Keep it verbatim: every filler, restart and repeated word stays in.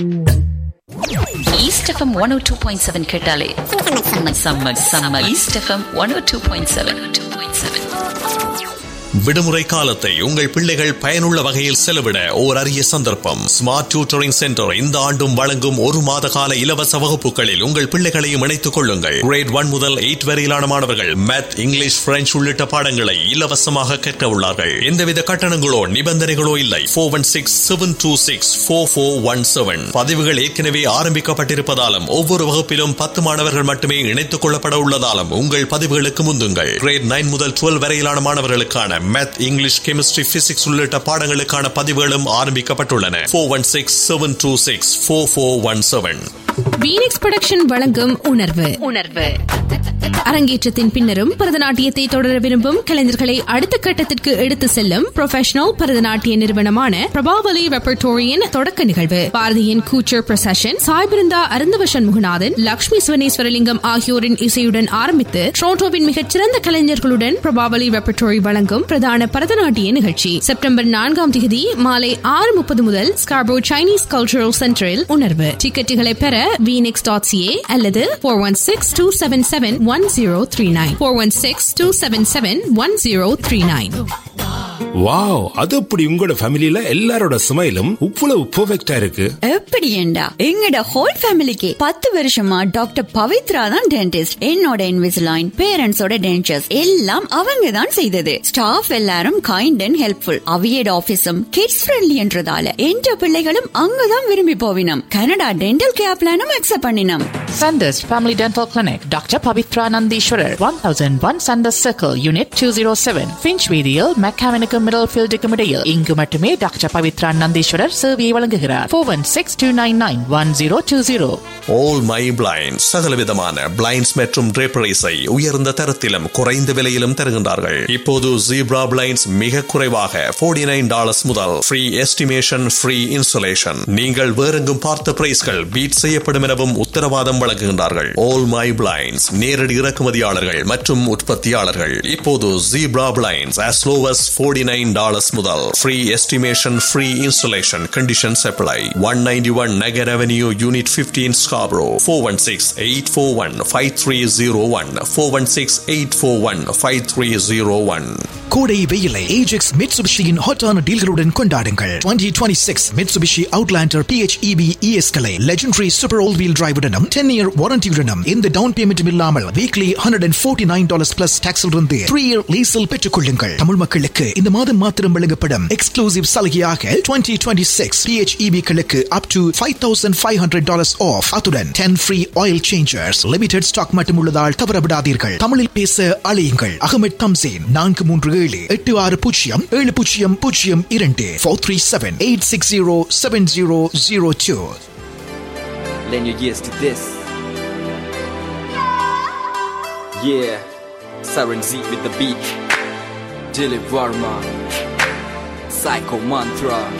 East F M one oh two point seven கேட்டாலே summer summer East F M one oh two point seven. விடுமுறை காலத்தை உங்கள் பிள்ளைகள் பயனுள்ள வகையில் செலவிட ஓர் அரிய சந்தர்ப்பம். ஸ்மார்ட் டியூட்டரிங் சென்டர் இந்த ஆண்டும் வழங்கும் ஒரு மாத கால இலவச வகுப்புகளில் உங்கள் பிள்ளைகளையும் இணைத்துக் கொள்ளுங்கள். கிரேட் ஒன் முதல் எயிட் வரையிலான மாணவர்கள் மேத், இங்கிலீஷ், பிரெஞ்சு உள்ளிட்ட பாடங்களை இலவசமாக கற்க உள்ளார்கள். எந்தவித கட்டணங்களோ நிபந்தனைகளோ இல்லை. Four one six seven two six four four one seven. பதிவுகள் ஏற்கனவே ஆரம்பிக்கப்பட்டிருப்பதாலும் ஒவ்வொரு வகுப்பிலும் பத்து மாணவர்கள் மட்டுமே இணைத்துக் கொள்ளப்பட உள்ளதாலும் உங்கள் பதிவுகளுக்கு முந்துங்கள். கிரேட் நைன் முதல் டுவெல் வரையிலான மாணவர்களுக்கான மேத், இங்கிலீஷ், கெமிஸ்ட்ரி, பிசிக்ஸ் உள்ளிட்ட பாடங்களுக்கான பதிவுகளும் ஆரம்பிக்கப்பட்டுள்ளன. Four one six seven two six four four one seven. வீனெக்ஸ் production வழங்கும் உணர்வு உணர்வு அரங்கேற்றத்தின் பின்னரும் பரதநாட்டியத்தை தொடர விரும்பும் கலைஞர்களை அடுத்த கட்டத்திற்கு எடுத்து செல்லும் ப்ரொஃபஷனல் பரதநாட்டிய நிறுவனமான பிரபாவலி ரெப்பர்டோரியின் தொடக்க நிகழ்வு. பாரதியின் கூச்சர் பிரசஷன், சாய்பிருந்தா அருந்தவசன் முகநாதன், லட்சுமி சுவனேஸ்வரலிங்கம் ஆகியோரின் இசையுடன் ஆரம்பித்து டொரண்டோவின் மிகச்சிறந்த கலைஞர்களுடன் பிரபாவலி ரெப்பர்டோரி வழங்கும் பிரதான பரதநாட்டிய நிகழ்ச்சி செப்டம்பர் நான்காம் தேதி மாலை ஆறு முப்பது முதல் ஸ்கார்போ சைனீஸ் கல்ச்சரல் சென்டரில் உணர்வு. டிக்கெட்டுகளை பெற வீனெக்ஸ் டாட் சிஏ அல்லது four one six two seven seven one zero three nine four one six two seven seven one zero three nine. Wow, அது அப்படி உங்களோட ஃபேமிலில எல்லாரோட ஸ்மைலும் இவ்வளவு பெர்ஃபெக்ட்டா இருக்கு. எப்படி ஏண்டா எங்கட ஹோல் ஃபேமிலிக்கு பத்து வருஷமா டாக்டர் பவித்ரா தான் டென்டிஸ்ட். என்னோட இன்விசிலைன், பேரண்ட்ஸோட டென்டர்ஸ் எல்லாம் அவங்க தான் செய்தது. ஸ்டாஃப் எல்லாரும் kind and helpful. அவியட் ஆபீஸும் kids friendly என்றதால என்ற பிள்ளைகளும் அங்கதான் விரும்பி போவினம். கனடா டென்டல் கேர் பிளானும் அக்செப்ட் பண்ணினோம். Sanders Family Dental Clinic, Doctor Pavitra Nandishwarar, one thousand one Sanders Circle, Unit two oh seven, Finchweedial, Mechanical Middlefield Comedial. இங்கு மட்டுமே டாக்டர் பவித்ரா நந்தீஸ்வரர் சேவையை வழங்குகிறார். Four one six two nine nine one zero two zero. All My Blinds சகலவிதமான blinds மற்றும் draperies-ஐ உயர்ந்த தரத்திலும் குறைந்த விலையிலும் தருகின்றார்கள். இப்போது ஜீப்ரா பிளைண்ட்ஸ் மிக குறைவாக forty nine dollars முதல் ஃப்ரீ எஸ்டிமேஷன், ஃப்ரீ இன்ஸ்டாலேஷன். நீங்கள் வேறெங்கும் பார்த்த பிரைஸ்கள் பீட் செய்யப்படும் எனவும் உத்தரவாதம் வழங்குகின்றார்கள். All My Blinds நேரடி இறக்குமதியாளர்கள் மற்றும் உற்பத்தியாளர்கள். இப்போது zebra blinds as low as forty nine dollars முதல் free estimation, free installation. Conditions apply. one ninety-one Nagar Avenue, Unit fifteen, Scarborough. four one six eight four one five three zero one four one six eight four one five three zero one. கோடை வெயிலை Ajax மிட்சுபிஷியின் ஹாட்டான டீல்களுடன் கொண்டாடுங்கள். twenty twenty-six Mitsubishi Outlander P H E V E S களை legendary super all wheel டிரைவுடனும் ten year வாரண்டியுடனும் இந்த down பேமெண்ட்டும் இல்லாமல் weekly one hundred forty-nine dollars plus டாக்ஸில் இருந்து three year லீஸில் பெற்றுக் கொள்ளுங்கள். தமிழ் மக்களுக்கு இந்த மாதம் மாத்திரம் வழங்கப்படும் எக்ஸ்க்ளூசிவ் சலுகையாக twenty twenty-six P H E V களுக்கு up to five thousand five hundred dollars off. அத்துடன் ten free oil changers. Limited stock மட்டும் உள்ளதால் தவறவிடாதீர்கள். தமிழில் பேச அழையுங்கள். அகமது தம்சேன் நான்கு மூன்று ஏழு எட்டு ஆறு பூஜ்ஜியம் ஏழு பூஜ்ஜியம் பூஜ்ஜியம் இரண்டு four three seven eight six zero seven zero zero two. Lend your ears to this. Yeah, Siren Z with the beat. Dilip Varma, Psycho Mantra.